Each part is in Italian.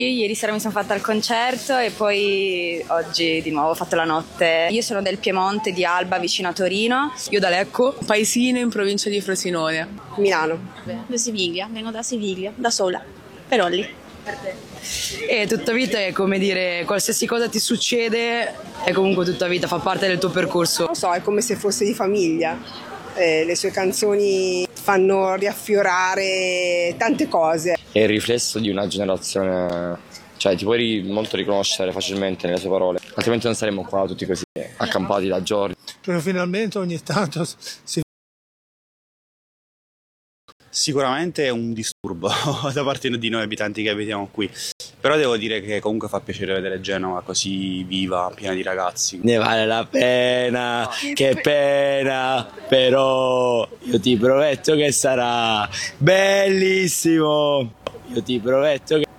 Io ieri sera mi sono fatta il concerto e poi oggi di nuovo ho fatto la notte. Io sono del Piemonte, di Alba, vicino a Torino. Io da Lecco, paesino in provincia di Frosinone. Milano. Da Siviglia, vengo da Siviglia, da sola, però lì. Per te? E tutta vita è come dire, qualsiasi cosa ti succede è comunque tutta vita, fa parte del tuo percorso. Non so, è come se fosse di famiglia. Le sue canzoni fanno riaffiorare tante cose. È il riflesso di una generazione, cioè ti puoi molto riconoscere facilmente nelle sue parole, altrimenti non saremmo qua tutti così accampati da giorni. Però finalmente ogni tanto si... Sicuramente è un disturbo da parte di noi abitanti che abitiamo qui, però devo dire che comunque fa piacere vedere Genova così viva, piena di ragazzi. Ne vale la pena, che pena, però io ti prometto che sarà bellissimo, io ti prometto che...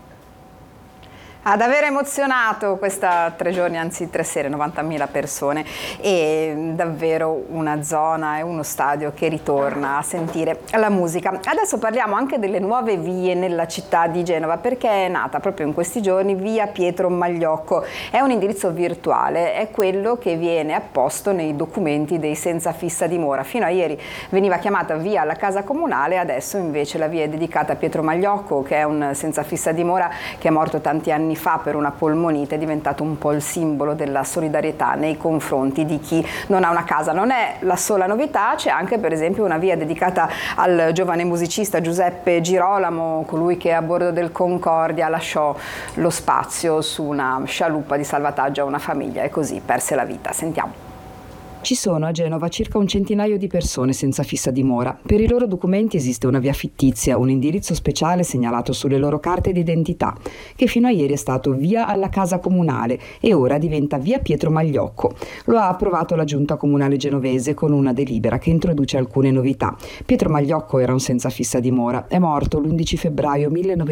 Ad aver emozionato questa 3 giorni, anzi 3 sere, 90.000 persone, e davvero una zona e uno stadio che ritorna a sentire la musica. Adesso parliamo anche delle nuove vie nella città di Genova, perché è nata proprio in questi giorni via Pietro Magliocco. È un indirizzo virtuale, è quello che viene apposto nei documenti dei senza fissa dimora. Fino a ieri veniva chiamata via alla casa comunale, adesso invece la via è dedicata a Pietro Magliocco, che è un senza fissa dimora che è morto tanti anni fa per una polmonite, è diventato un po' il simbolo della solidarietà nei confronti di chi non ha una casa. Non è la sola novità, c'è anche per esempio una via dedicata al giovane musicista Giuseppe Girolamo, colui che a bordo del Concordia lasciò lo spazio su una scialuppa di salvataggio a una famiglia e così perse la vita. Sentiamo. Ci sono a Genova circa un centinaio di persone senza fissa dimora. Per i loro documenti esiste una via fittizia, un indirizzo speciale segnalato sulle loro carte d'identità, che fino a ieri è stato via alla casa comunale e ora diventa via Pietro Magliocco. Lo ha approvato la giunta comunale genovese con una delibera che introduce alcune novità. Pietro Magliocco era un senza fissa dimora, è morto l'11 febbraio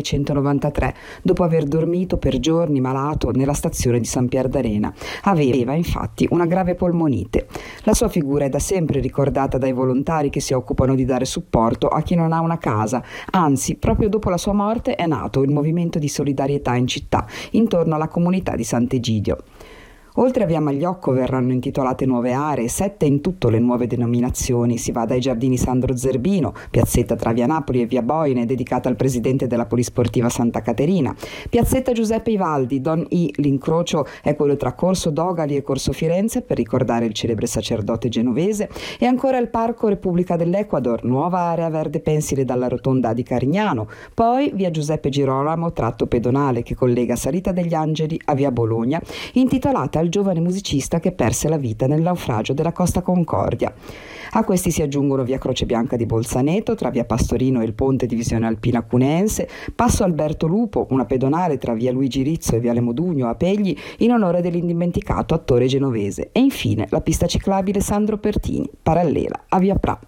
1993 dopo aver dormito per giorni malato nella stazione di San Pier d'Arena. Aveva infatti una grave polmonite. La sua figura è da sempre ricordata dai volontari che si occupano di dare supporto a chi non ha una casa, anzi, proprio dopo la sua morte è nato il movimento di solidarietà in città, intorno alla comunità di Sant'Egidio. Oltre a via Magliocco verranno intitolate nuove aree, 7 in tutto le nuove denominazioni. Si va dai giardini Sandro Zerbino, piazzetta tra via Napoli e via Boine, dedicata al presidente della Polisportiva Santa Caterina, piazzetta Giuseppe Ivaldi, Don I, l'incrocio è quello tra Corso Dogali e Corso Firenze per ricordare il celebre sacerdote genovese, e ancora il Parco Repubblica dell'Ecuador, nuova area verde pensile dalla rotonda di Carignano, poi via Giuseppe Girolamo, tratto pedonale che collega Salita degli Angeli a via Bologna, intitolata al giovane musicista che perse la vita nel naufragio della Costa Concordia. A questi si aggiungono via Croce Bianca di Bolzaneto, tra via Pastorino e il ponte Divisione Alpina Cuneense, Passo Alberto Lupo, una pedonale tra via Luigi Rizzo e viale Modugno a Pegli in onore dell'indimenticato attore genovese, e infine la pista ciclabile Sandro Pertini, parallela a via Pra.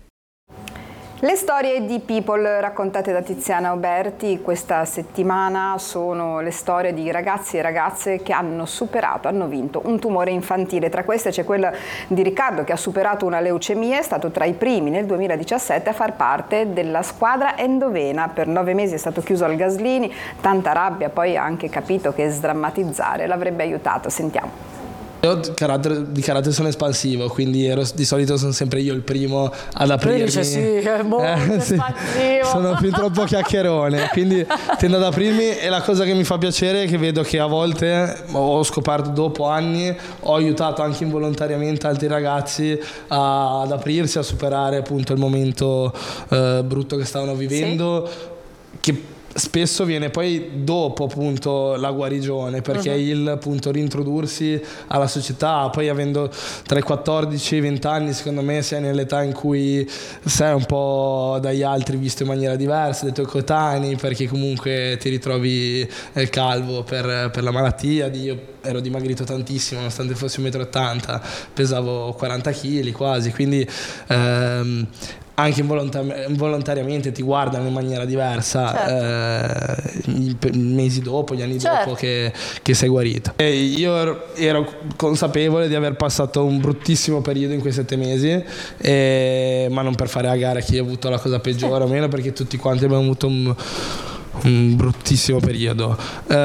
Le storie di People raccontate da Tiziana Oberti questa settimana sono le storie di ragazzi e ragazze che hanno vinto un tumore infantile. Tra queste c'è quella di Riccardo, che ha superato una leucemia, è stato tra i primi nel 2017 a far parte della squadra endovena. Per 9 mesi è stato chiuso al Gaslini, tanta rabbia, poi ha anche capito che sdrammatizzare l'avrebbe aiutato. Sentiamo. Io di carattere sono espansivo, quindi di solito sono sempre io il primo ad aprirmi. Dice sì, è molto espansivo. Sono fin troppo chiacchierone, quindi tendo ad aprirmi, e la cosa che mi fa piacere è che vedo che a volte, ho scoperto dopo anni, ho aiutato anche involontariamente altri ragazzi ad aprirsi, a superare appunto il momento brutto che stavano vivendo, che spesso viene poi dopo appunto la guarigione, perché il appunto rintrodursi alla società, poi avendo tra i 14 e i 20 anni, secondo me sei nell'età in cui sei un po' dagli altri visto in maniera diversa, dai tuoi coetanei, perché comunque ti ritrovi calvo per la malattia. Io ero dimagrito tantissimo, nonostante fossi 1,80 m, pesavo 40 kg quasi, quindi anche involontariamente ti guardano in maniera diversa, i mesi dopo, gli anni dopo che sei guarito. E io ero consapevole di aver passato un bruttissimo periodo in quei 7 mesi, ma non per fare a gara chi ha avuto la cosa peggiore o meno, perché tutti quanti abbiamo avuto un bruttissimo periodo.